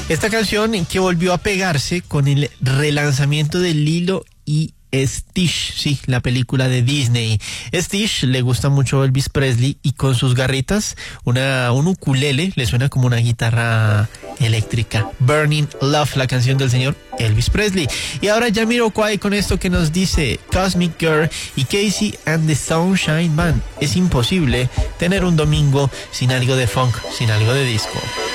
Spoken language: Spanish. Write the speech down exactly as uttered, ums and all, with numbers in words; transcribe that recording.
Esta canción que volvió a pegarse con el relanzamiento de Lilo y Stitch, sí, la película de Disney. Stitch le gusta mucho Elvis Presley y con sus garritas, una, un ukulele le suena como una guitarra eléctrica. Burning Love, la canción del señor Elvis Presley. Y ahora Jamiroquai con esto que nos dice Cosmic Girl y Casey and the Sunshine Band. Es imposible tener un domingo sin algo de funk, sin algo de disco.